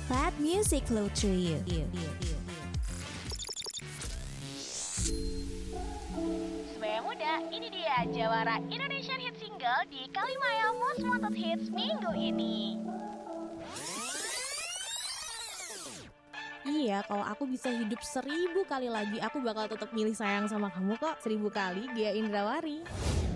Let music flow through you. Sebagai muda, ini dia jawara Indonesian Hit Single di Kalimaya Most Wanted Hits minggu ini. Iya, kalau aku bisa hidup 1000 kali lagi, aku bakal tetap milih sayang sama kamu kok. 1000 kali, Gia Indrawari.